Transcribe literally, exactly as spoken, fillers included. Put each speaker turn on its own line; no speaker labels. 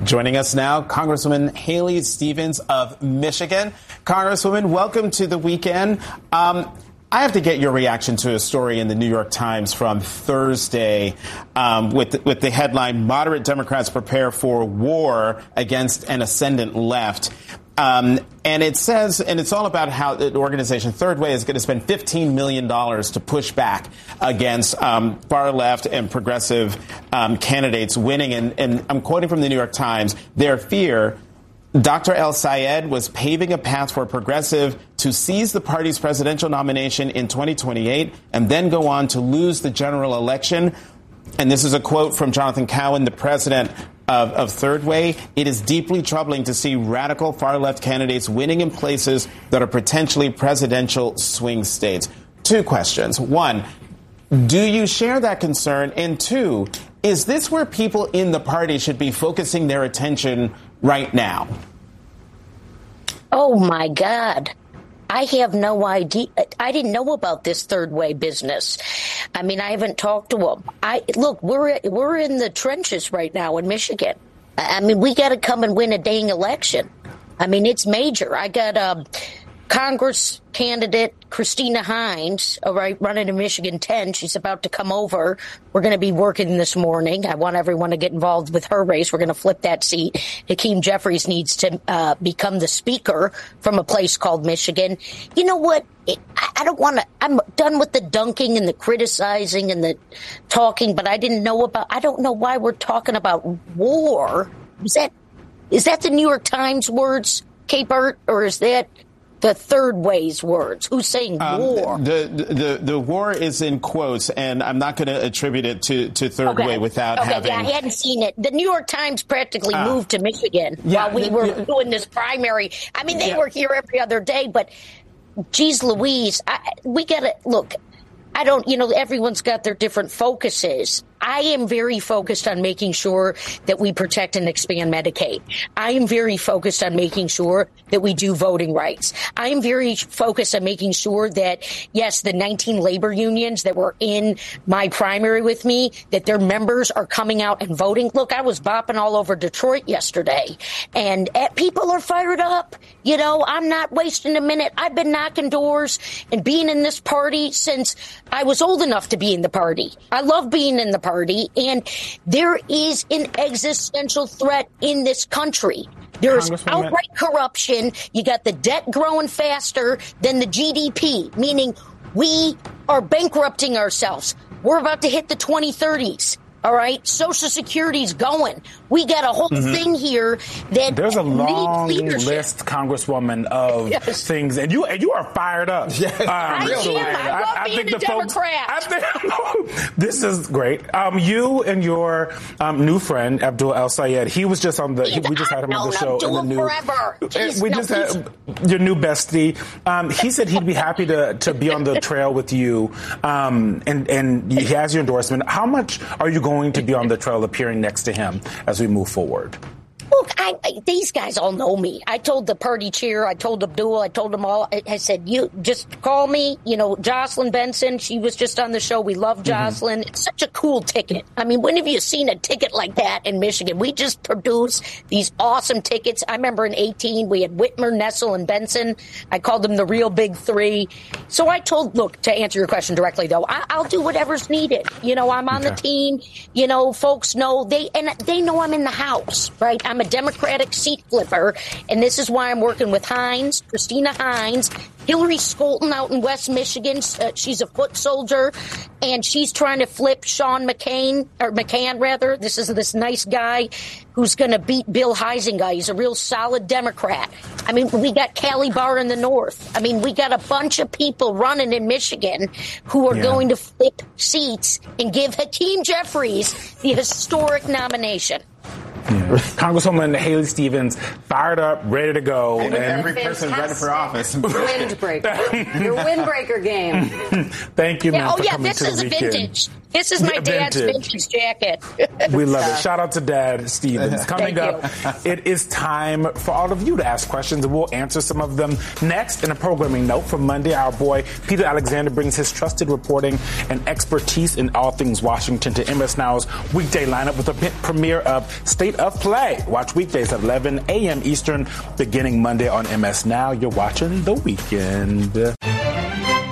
Joining us now, Congresswoman Haley Stevens of Michigan. Congresswoman, welcome to the weekend. Um, I have to get your reaction to a story in the New York Times from Thursday um, with, the, with the headline, Moderate Democrats Prepare for War Against an Ascendant Left. Um, and it says, and it's all about how the organization Third Way is going to spend fifteen million dollars to push back against um, far left and progressive um, candidates winning. And, and I'm quoting from the New York Times, their fear, Doctor El-Sayed was paving a path for progressive to seize the party's presidential nomination in twenty twenty-eight and then go on to lose the general election. And this is a quote from Jonathan Cowan, the president of, of Third Way. It is deeply troubling to see radical far-left candidates winning in places that are potentially presidential swing states. Two questions. One, do you share that concern? And two, is this where people in the party should be focusing their attention right now?
Oh, my God. I have no idea. I didn't know about this Third Way business. I mean, I haven't talked to them. I look, we're we're in the trenches right now in Michigan. I mean, we got to come and win a dang election. I mean, it's major. I got a Congress candidate, Christina Hines, all right, running in Michigan ten. She's about to come over. We're going to be working this morning. I want everyone to get involved with her race. We're going to flip that seat. Hakeem Jeffries needs to uh, become the speaker from a place called Michigan. You know what? It, I, I don't want to. I'm done with the dunking and the criticizing and the talking, but I didn't know about. I don't know why we're talking about war. Is that is that the New York Times words, Kate Burt, or is that the Third Way's words? Who's saying war? Um,
the, the the war is in quotes, and I'm not going to attribute it to, to Third
okay.
Way without
okay,
having...
Yeah, I hadn't seen it. The New York Times practically uh, moved to Michigan
yeah,
while we
the,
were
the,
doing this primary. I mean, they
yeah.
were here every other day, but geez Louise, I, we got to, look, I don't, you know, everyone's got their different focuses. I am very focused on making sure that we protect and expand Medicaid. I am very focused on making sure that we do voting rights. I am very focused on making sure that, yes, the nineteen labor unions that were in my primary with me, that their members are coming out and voting. Look, I was bopping all over Detroit yesterday, and uh, people are fired up. You know, I'm not wasting a minute. I've been knocking doors and being in this party since I was old enough to be in the party. I love being in the party. And there is an existential threat in this country. There's outright corruption. You got the debt growing faster than the G D P, meaning we are bankrupting ourselves. We're about to hit the twenty thirties. All right. Social Security's going. We got a whole mm-hmm. thing here that
there's a long
leadership.
list, Congresswoman, of
yes.
things, and you and you are fired up.
Yes. Um, I
so
am. I love I, being I think a the Democrat.
Folks, I think, this is great. Um, you and your um, new friend Abdul El-Sayed, he was just on the. He, we just had him on the show.
Abdul
in the new,
forever. Jeez,
we
no,
just had your new bestie. Um, he said he'd be happy to to be on the trail with you, um, and and he has your endorsement. How much are you going to be on the trail, appearing next to him as we move forward?
Look, I, I, these guys all know me. I told the party chair, I told Abdul, I told them all. I, I said, you just call me. You know, Jocelyn Benson, she was just on the show. We love Jocelyn. Mm-hmm. It's such a cool ticket. I mean, when have you seen a ticket like that in Michigan? We just produce these awesome tickets. I remember in eighteen, we had Whitmer, Nessel, and Benson. I called them the real big three. So I told, look, to answer your question directly, though, I, I'll do whatever's needed. You know, I'm on okay. the team. You know, folks know, they and they know I'm in the House, right? I'm a Democratic seat flipper, and this is why I'm working with Hines, Christina Hines, Hillary Skolton out in West Michigan. Uh, she's a foot soldier, and she's trying to flip Sean McCain, or McCann, rather. This is this nice guy who's going to beat Bill Huizenga. He's a real solid Democrat. I mean, we got Callie Barr in the North. I mean, we got a bunch of people running in Michigan who are yeah. going to flip seats and give Hakeem Jeffries the historic nomination.
Yeah. Congresswoman Haley Stevens, fired up, ready to go.
And, and every person ready for office.
Windbreaker. Your windbreaker game.
Thank you,
yeah,
man,
oh,
for
yeah,
coming
this
to
is
the weekend.
Vintage. This is my dad's vintage, vintage jacket.
We love it. Shout out to Dad Stevens. Coming up, it is time for all of you to ask questions, and we'll answer some of them next. In a programming note from Monday, our boy Peter Alexander brings his trusted reporting and expertise in all things Washington to M S Now's weekday lineup with a premiere of State State of Play. Watch weekdays at eleven a.m. Eastern, beginning Monday on M S Now. You're watching The Weekend.